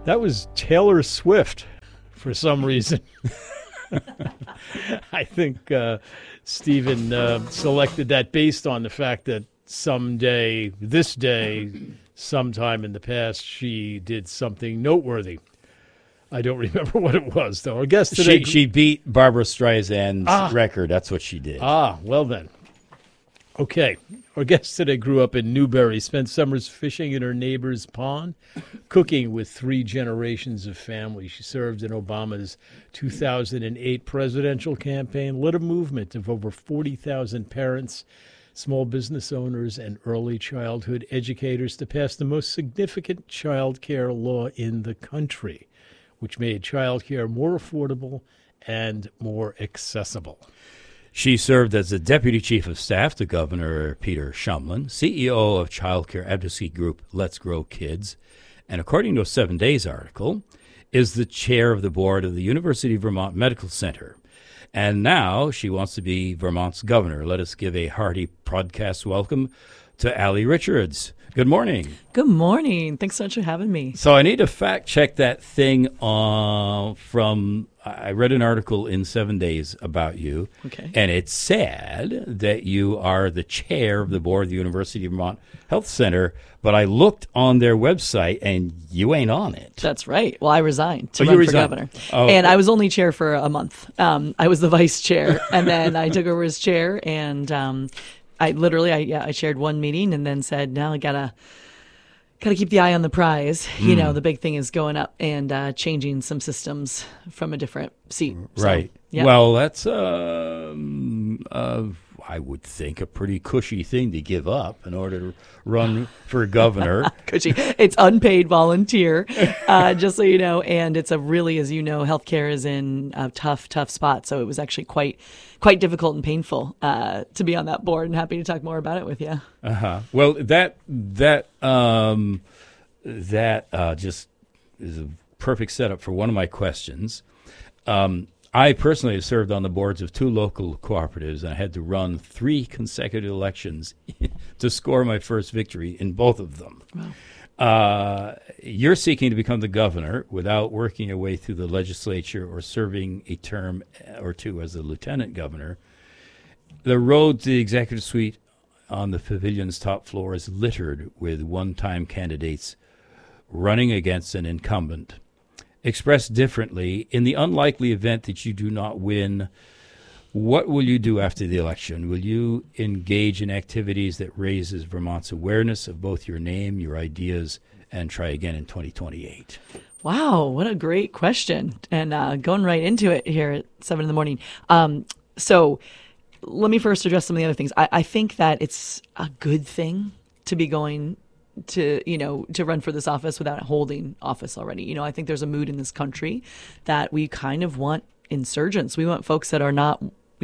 That was Taylor Swift for some reason. I think Stephen selected that based on the fact that sometime in the past, she did something noteworthy. I don't remember what it was, though. Our guest today... She beat Barbara Streisand's record. That's what she did. Well then. Okay. Our guest today grew up in Newbury, spent summers fishing in her neighbor's pond, cooking with 3 generations of family. She served in Obama's 2008 presidential campaign, led a movement of over 40,000 parents, small business owners, and early childhood educators to pass the most significant child care law in the country, which made child care more affordable and more accessible. She served as the Deputy Chief of Staff to Governor Peter Shumlin, CEO of child care advocacy group Let's Grow Kids, and according to a 7 Days article, is the chair of the board of the University of Vermont Medical Center. And now she wants to be Vermont's governor. Let us give a hearty podcast welcome to Allie Richards. Good morning. Good morning. Thanks so much for having me. So I need to fact check that thing from, I read an article in 7 Days about you. Okay. And it said that you are the chair of the board of the University of Vermont Health Center, but I looked on their website and you ain't on it. That's right. Well, I resigned to run for governor. Oh. And I was only chair for a month. I was the vice chair, and then I took over as chair, and I chaired one meeting and then said, now I gotta keep the eye on the prize. You know, the big thing is going up and changing some systems from a different seat. Right. Yeah. Well, that's I would think a pretty cushy thing to give up in order to run for governor. Cushy. It's unpaid volunteer, just so you know. And it's a really, as you know, healthcare is in a tough spot. So it was actually quite difficult and painful to be on that board, and happy to talk more about it with you. Well, that just is a perfect setup for one of my questions. I personally have served on the boards of 2 local cooperatives, and I had to run 3 consecutive elections to score my first victory in both of them. Wow. You're seeking to become the governor without working your way through the legislature or serving a term or 2 as a lieutenant governor. The road to the executive suite on the pavilion's top floor is littered with one-time candidates running against an incumbent. Expressed differently, in the unlikely event that you do not win, what will you do after the election? Will you engage in activities that raises Vermont's awareness of both your name, your ideas, and try again in 2028? Wow, what a great question. And going right into it here at 7 in the morning. So let me first address some of the other things. I think that it's a good thing to be going to run for this office without holding office already. I think there's a mood in this country that we kind of want insurgents. We want folks that are not,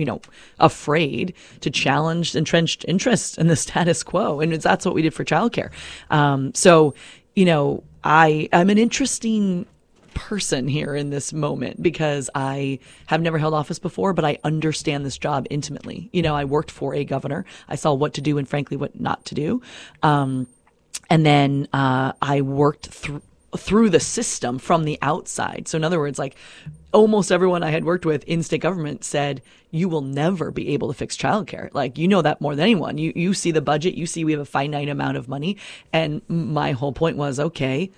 afraid to challenge entrenched interests in the status quo. And that's what we did for childcare. So, I'm an interesting person here in this moment because I have never held office before, but I understand this job intimately. I worked for a governor. I saw what to do and frankly what not to do. And then I worked through the system from the outside. So in other words, like almost everyone I had worked with in state government said, you will never be able to fix childcare. Like, you know that more than anyone. You see the budget, you see we have a finite amount of money. And my whole point was, okay,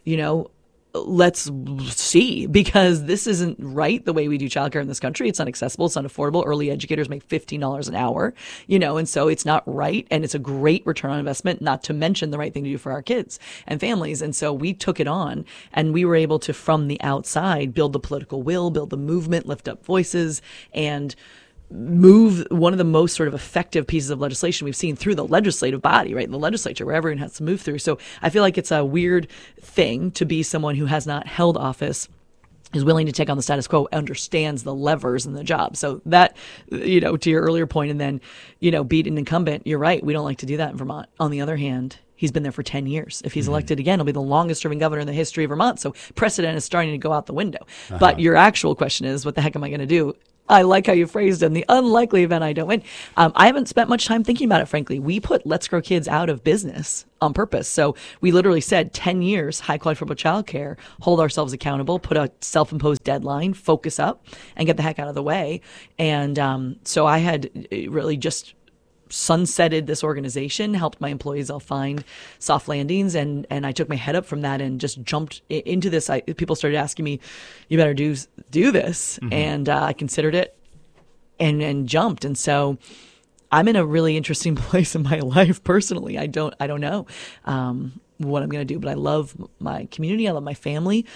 let's see, because this isn't right the way we do childcare in this country. It's not accessible. It's not affordable. Early educators make $15 an hour, and so it's not right. And it's a great return on investment, not to mention the right thing to do for our kids and families. And so we took it on, and we were able to, from the outside, build the political will, build the movement, lift up voices, and move one of the most sort of effective pieces of legislation we've seen through the legislative body, right? In the legislature, where everyone has to move through. So I feel like it's a weird thing to be someone who has not held office, is willing to take on the status quo, understands the levers in the job. So that, to your earlier point, and then, beat an incumbent, you're right. We don't like to do that in Vermont. On the other hand, he's been there for 10 years. If he's elected again, he'll be the longest serving governor in the history of Vermont. So precedent is starting to go out the window. But your actual question is, what the heck am I going to do I like how you phrased it. In the unlikely event I don't win. I haven't spent much time thinking about it, frankly. We put Let's Grow Kids out of business on purpose. So we literally said 10 years, high quality affordable childcare, hold ourselves accountable, put a self-imposed deadline, focus up, and get the heck out of the way. And so I had really just sunsetted this organization, helped my employees all find soft landings, and I took my head up from that and just jumped into this. People started asking me, "You better do this," and I considered it and jumped. And so I'm in a really interesting place in my life personally. I don't know what I'm going to do, but I love my community. I love my family.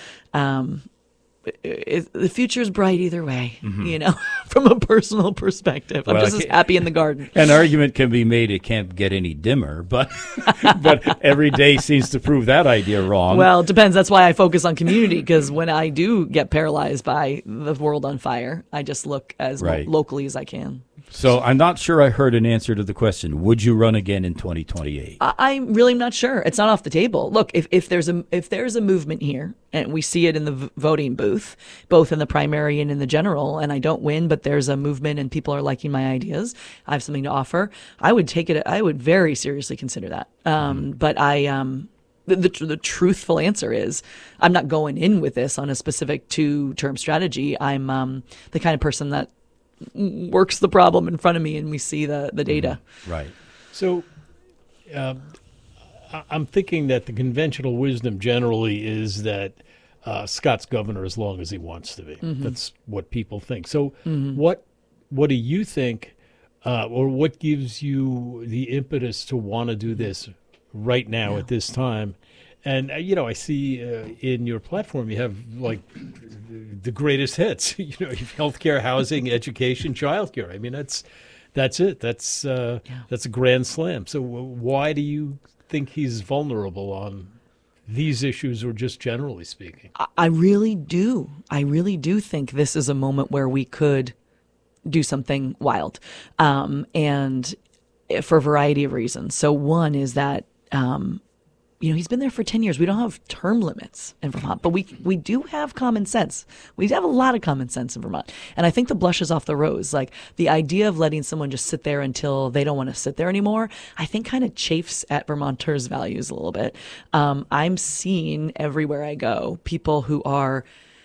The future is bright either way, from a personal perspective. I'm just as happy in the garden. An argument can be made it can't get any dimmer, but every day seems to prove that idea wrong. Well, it depends. That's why I focus on community, because when I do get paralyzed by the world on fire, I just look as locally as I can. So I'm not sure I heard an answer to the question. Would you run again in 2028? I'm really not sure. It's not off the table. Look, if there's a movement here, and we see it in the voting booth, both in the primary and in the general, and I don't win, but there's a movement and people are liking my ideas, I have something to offer, I would take it. I would very seriously consider that. But the truthful answer is I'm not going in with this on a specific 2-term strategy. I'm the kind of person that works the problem in front of me and we see the data. Right. So I'm thinking that the conventional wisdom generally is that Scott's governor as long as he wants to be. That's what people think. So what do you think, or what gives you the impetus to want to do this right now at this time? And, I see in your platform you have, like, the greatest hits. Healthcare, housing, education, childcare. I mean, that's it. That's a grand slam. So why do you think he's vulnerable on these issues, or just generally speaking? I really do. I really do think this is a moment where we could do something wild, and for a variety of reasons. So one is that he's been there for 10 years. We don't have term limits in Vermont, but we do have common sense. We have a lot of common sense in Vermont. And I think the blush is off the rose. Like, the idea of letting someone just sit there until they don't want to sit there anymore, I think kind of chafes at Vermonters' values a little bit. I'm seeing everywhere I go people who are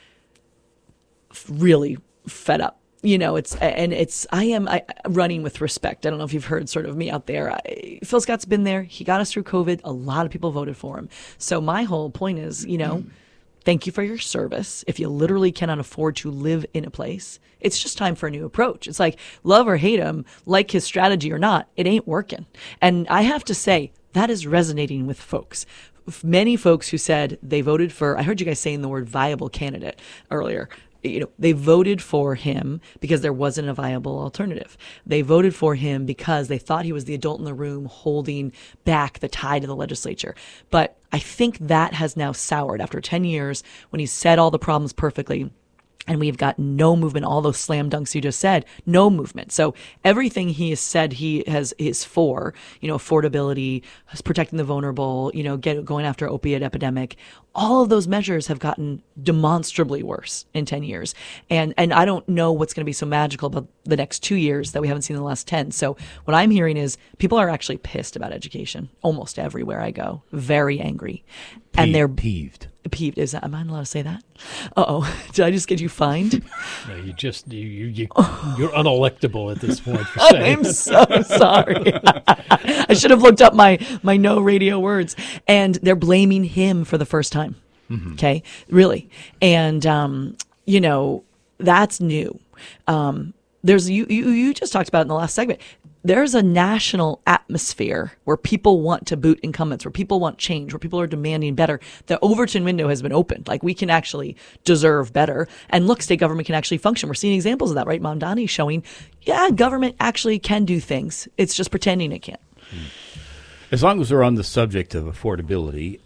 really fed up. I am running with respect. I don't know if you've heard sort of me out there. Phil Scott's been there. He got us through COVID. A lot of people voted for him. So my whole point is, thank you for your service. If you literally cannot afford to live in a place, it's just time for a new approach. It's like, love or hate him, like his strategy or not, it ain't working. And I have to say, that is resonating with folks. Many folks who said they voted for, I heard you guys saying the word viable candidate earlier. They voted for him because there wasn't a viable alternative. They voted for him because they thought he was the adult in the room holding back the tide of the legislature. But I think that has now soured after 10 years when he said all the problems perfectly. And we've got no movement, all those slam dunks you just said, no movement. So everything he has said is for, affordability, protecting the vulnerable, going after opiate epidemic. All of those measures have gotten demonstrably worse in 10 years. And I don't know what's going to be so magical about the next 2 years that we haven't seen in the last 10. So what I'm hearing is people are actually pissed about education almost everywhere I go, very angry. And they're peeved. Peeved. Am I allowed to say that? Uh-oh. Did I just get you fined? No, you're unelectable at this point for saying I'm so sorry. I should have looked up my no radio words. And they're blaming him for the first time. Okay? Really. And, that's new. There's you just talked about it in the last segment. There's a national atmosphere where people want to boot incumbents, where people want change, where people are demanding better. The Overton window has been opened. Like, we can actually deserve better. And look, state government can actually function. We're seeing examples of that, right? Mamdani's showing, government actually can do things. It's just pretending it can't. As long as we're on the subject of affordability,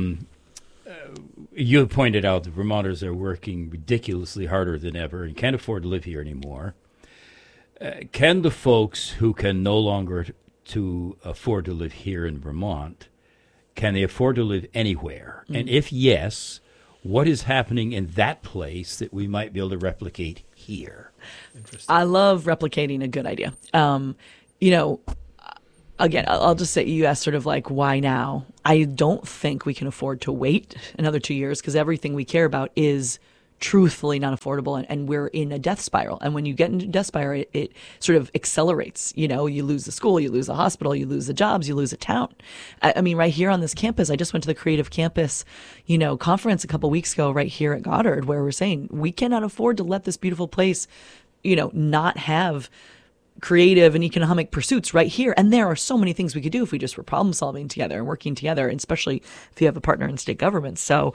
you have pointed out that Vermonters are working ridiculously harder than ever and can't afford to live here anymore. Can the folks who can no longer afford to live here in Vermont, can they afford to live anywhere? And if yes, what is happening in that place that we might be able to replicate here? I love replicating a good idea. You know, again, I'll just say, you asked sort of like, why now? I don't think we can afford to wait another 2 years, because everything we care about is truthfully not affordable, and we're in a death spiral. And when you get into a death spiral, it sort of accelerates. You know, you lose the school, you lose the hospital, you lose the jobs, you lose a town. I mean, right here on this campus, I just went to the Creative Campus, you know, conference a couple weeks ago right here at Goddard, where we're saying we cannot afford to let this beautiful place, you know, not have creative and economic pursuits right here. And there are so many things we could do if we just were problem solving together and working together, and especially if you have a partner in state government. So,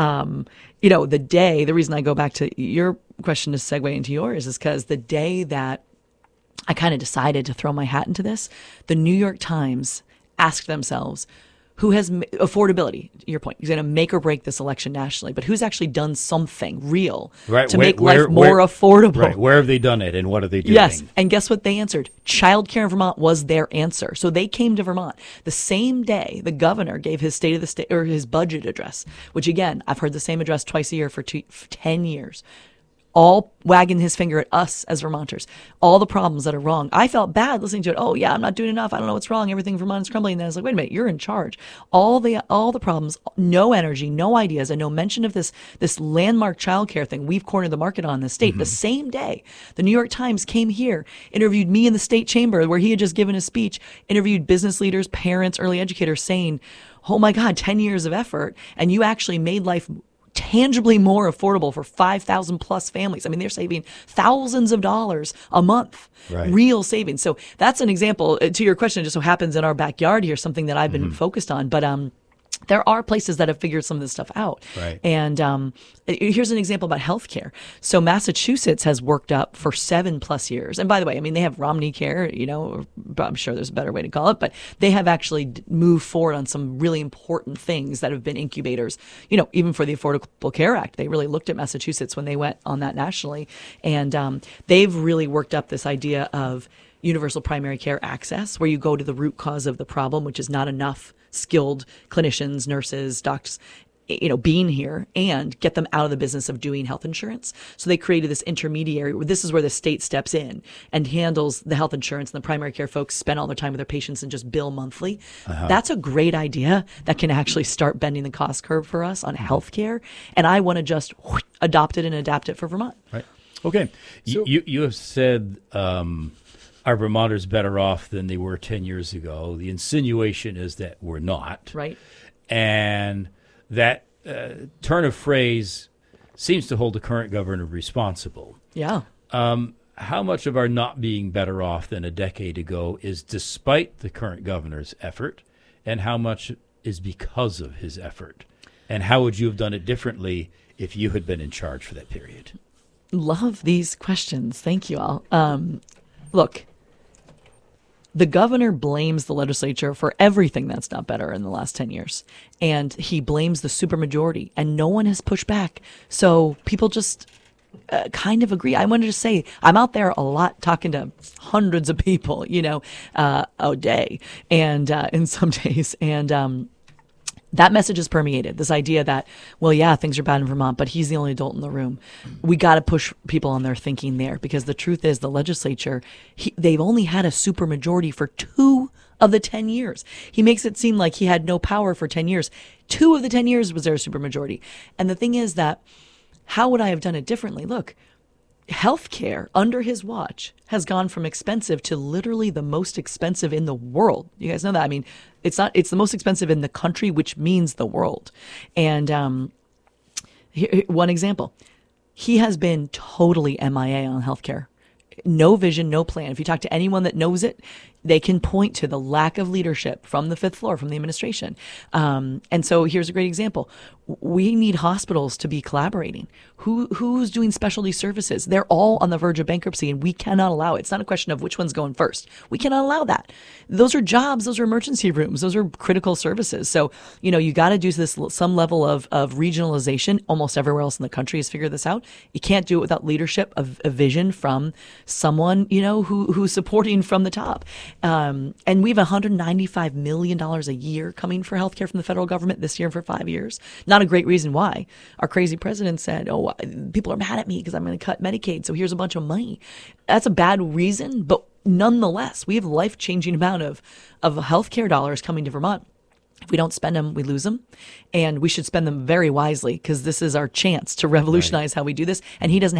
you know, the reason I go back to your question to segue into yours is because the day that I kind of decided to throw my hat into this, the New York Times asked themselves, who has affordability, your point, is going to make or break this election nationally, but who's actually done something real to make life more affordable? Right. Where have they done it, and what are they doing? Yes. And guess what they answered? Childcare in Vermont was their answer. So they came to Vermont. The same day, the governor gave his state of the state, or his budget address, which again, I've heard the same address twice a year for 10 years. All wagging his finger at us as Vermonters, all the problems that are wrong. I felt bad listening to it. Oh yeah, I'm not doing enough. I don't know what's wrong. Everything in Vermont is crumbling. And then I was like, wait a minute, you're in charge. All the problems, no energy, no ideas, and no mention of this landmark childcare thing we've cornered the market on in the state. Mm-hmm. The same day, the New York Times came here, interviewed me in the state chamber where he had just given a speech, interviewed business leaders, parents, early educators, saying, oh my God, 10 years of effort, and you actually made life tangibly more affordable for 5,000 plus families. I mean, they're saving thousands of dollars a month, right. Real savings. So that's an example to your question. It just so happens in our backyard here, something that I've been focused on. But there are places that have figured some of this stuff out. Right. And here's an example about healthcare. So Massachusetts has worked up for 7+ years. And by the way, I mean, they have Romney Care, you know, I'm sure there's a better way to call it, but they have actually moved forward on some really important things that have been incubators, you know, even for the Affordable Care Act. They really looked at Massachusetts when they went on that nationally. And they've really worked up this idea of universal primary care access, where you go to the root cause of the problem, which is not enough skilled clinicians, nurses, docs, you know, being here, and get them out of the business of doing health insurance. So they created this intermediary. This is where the state steps in and handles the health insurance, and the primary care folks spend all their time with their patients and just bill monthly. That's a great idea that can actually start bending the cost curve for us on healthcare. And I want to just adopt it and adapt it for Vermont. Right. Okay. So, you have said, are Vermonters better off than they were 10 years ago? The insinuation is that we're not. Right. And that turn of phrase seems to hold the current governor responsible. Yeah. How much of our not being better off than a decade ago is despite the current governor's effort, and how much is because of his effort? And how would you have done it differently if you had been in charge for that period? Love these questions. Thank you all. Look, the governor blames the legislature for everything that's not better in the last 10 years. And he blames the supermajority, and no one has pushed back. So people just kind of agree. I wanted to say, I'm out there a lot talking to hundreds of people, you know, a day, and in some days. And that message is permeated. This idea that, well, yeah, things are bad in Vermont, but he's the only adult in the room. We got to push people on their thinking there, because the truth is the legislature, they've only had a supermajority for 2 of the 10 years. He makes it seem like he had no power for 10 years. 2 of the 10 years was there a supermajority. And the thing is that, how would I have done it differently? Look, healthcare under his watch has gone from expensive to literally the most expensive in the world. You guys know that. I mean, it's the most expensive in the country, which means the world. And here, one example, he has been totally MIA on healthcare. No vision, no plan. If you talk to anyone that knows it, they can point to the lack of leadership from the 5th floor, from the administration. And so here's a great example. We need hospitals to be collaborating. Who's doing specialty services? They're all on the verge of bankruptcy, and we cannot allow it. It's not a question of which one's going first. We cannot allow that. Those are jobs. Those are emergency rooms. Those are critical services. So, you know, you got to do this, some level of regionalization. Almost everywhere else in the country has figured this out. You can't do it without leadership, of a vision from someone, you know, who's supporting from the top. And we have $195 million a year coming for healthcare from the federal government this year for 5 years. Not a great reason why. Our crazy president said, oh, people are mad at me because I'm going to cut Medicaid, so here's a bunch of money. That's a bad reason, but nonetheless, we have life-changing amount of healthcare dollars coming to Vermont. If we don't spend them, we lose them. And we should spend them very wisely because this is our chance to revolutionize how we do this. And he doesn't